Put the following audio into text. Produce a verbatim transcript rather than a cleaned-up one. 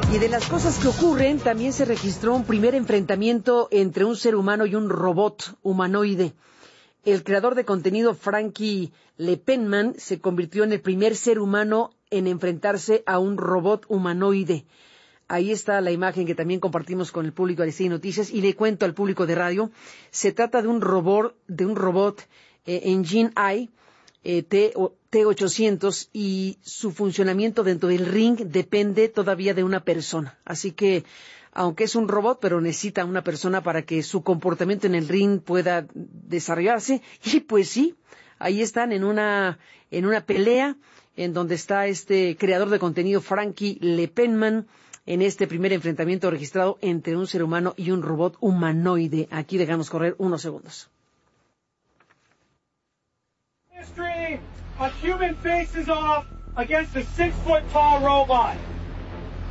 Y de las cosas que ocurren, también se registró un primer enfrentamiento entre un ser humano y un robot humanoide. El creador de contenido Frankie Lepenman se convirtió en el primer ser humano en enfrentarse a un robot humanoide. Ahí está la imagen que también compartimos con el público de Aristegui Noticias y le cuento al público de radio. Se trata de un robot, de un robot eh, Engine I eh, T ochocientos y su funcionamiento dentro del ring depende todavía de una persona. Así que, aunque es un robot, pero necesita una persona para que su comportamiento en el ring pueda desarrollarse. Y pues sí, ahí están en una, en una pelea en donde está este creador de contenido Frankie Lepenman, en este primer enfrentamiento registrado entre un ser humano y un robot humanoide. Aquí dejamos correr unos segundos. History, a human faces off against a six-foot-tall robot.